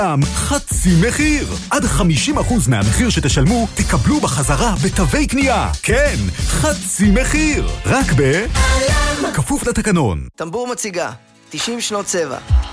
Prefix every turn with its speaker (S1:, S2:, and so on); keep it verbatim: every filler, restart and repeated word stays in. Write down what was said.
S1: חצי מחיר. עד חמישים אחוז מהמחיר שתשלמו תקבלו בחזרה בתווי קנייה. כן, חצי מחיר. רק ב... כפוף לתקנון.
S2: טמבור מציגה תשעים שנות צבע.